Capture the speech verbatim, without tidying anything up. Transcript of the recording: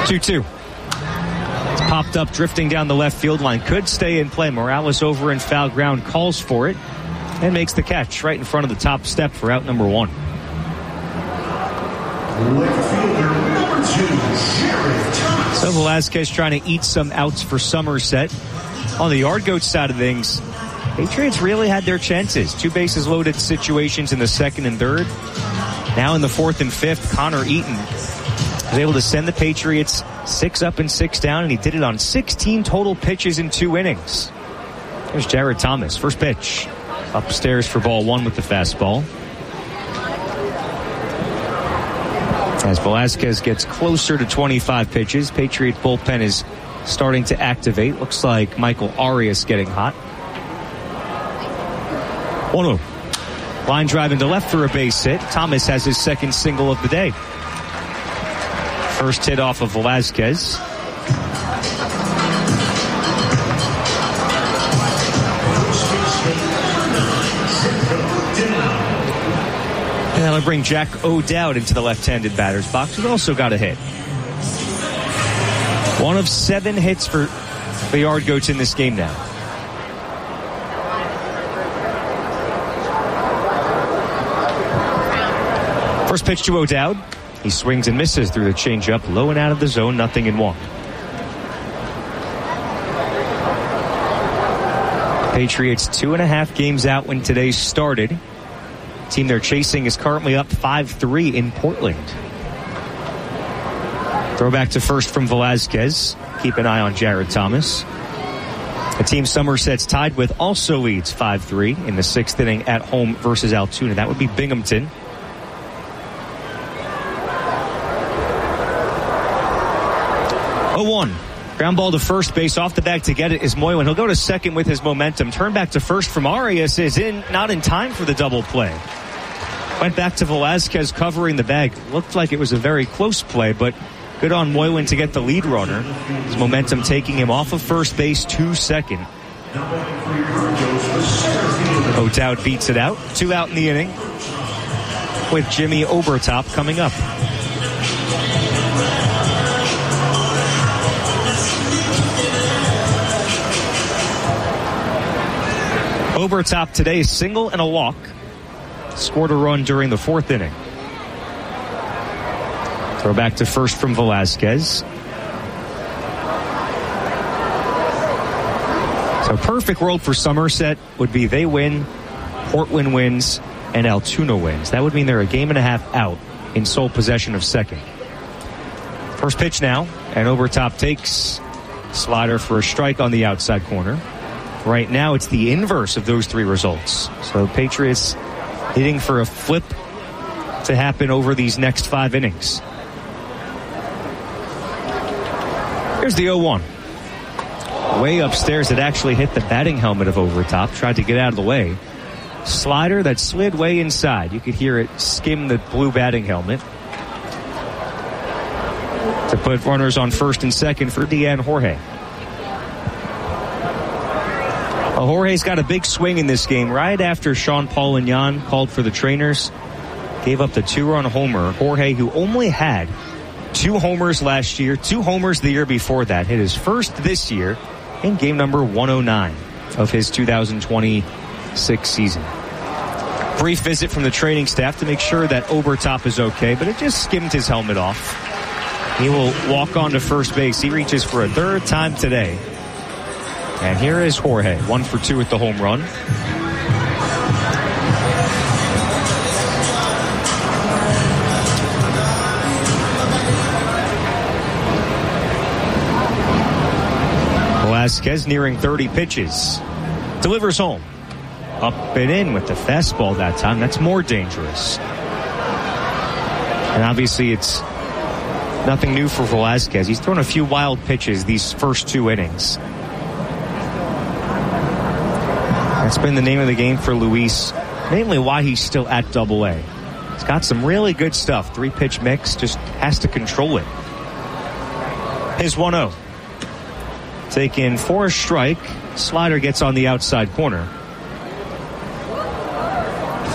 two two. It's popped up, drifting down the left field line. Could stay in play. Morales over in foul ground, calls for it, and makes the catch right in front of the top step for out number one. Left fielder number two, Jared Thomas. So Velazquez trying to eat some outs for Somerset. On the yard goat side of things, Patriots really had their chances. Two bases loaded situations in the second and third. Now in the fourth and fifth, Connor Eaton was able to send the Patriots six up and six down, and he did it on sixteen total pitches in two innings. There's Jared Thomas. First pitch. Upstairs for ball one with the fastball. As Velazquez gets closer to twenty-five pitches, Patriots bullpen is starting to activate. Looks like Michael Arias getting hot. one oh. Line drive into left for a base hit. Thomas has his second single of the day. First hit off of Velazquez. And that'll bring Jack O'Dowd into the left-handed batter's box, who also got a hit. One of seven hits for the yard goats in this game now. First pitch to O'Dowd. He swings and misses through the changeup, low and out of the zone, nothing in one. Patriots two and a half games out when today started. Team they're chasing is currently up five three in Portland. Throw back to first from Velazquez. Keep an eye on Jared Thomas. The team Somerset's tied with also leads five three in the sixth inning at home versus Altoona. That would be Binghamton. oh one. Ground ball to first base. Off the bag to get it is Moylan. He'll go to second with his momentum. Turn back to first from Arias is in, not in time for the double play. Went back to Velazquez covering the bag. Looked like it was a very close play, but good on Moylan to get the lead runner. His momentum taking him off of first base to second. O'Dowd beats it out. Two out in the inning with Jimmy Obertop coming up. Obertop today, single and a walk. Scored a run during the fourth inning. Throw back to first from Velazquez. So perfect world for Somerset would be they win, Portland wins, and Altoona wins. That would mean they're a game and a half out in sole possession of second. First pitch now, and Obertop takes slider for a strike on the outside corner. Right now, it's the inverse of those three results. So Patriots hitting for a flip to happen over these next five innings. Here's the oh one. Way upstairs, it actually hit the batting helmet of Obertop. Tried to get out of the way. Slider that slid way inside. You could hear it skim the blue batting helmet. To put runners on first and second for Deanne Jorge. Well, Jorge's got a big swing in this game right after Sean Paulignon called for the trainers. Gave up the two-run homer. Jorge, who only had two homers last year, two homers the year before that, hit his first this year in game number one oh nine of his two thousand twenty-six season. Brief visit from the training staff to make sure that Obertop is okay, but it just skimmed his helmet off. He will walk on to first base. He reaches for a third time today. And here is Jorge, one for two with the home run. Velazquez nearing thirty pitches. Delivers home. Up and in with the fastball that time. That's more dangerous. And obviously it's nothing new for Velazquez. He's thrown a few wild pitches these first two innings. That's been the name of the game for Luis, mainly why he's still at Double A. He's got some really good stuff. Three-pitch mix, just has to control it. His one oh. Taken for a strike. Slider gets on the outside corner.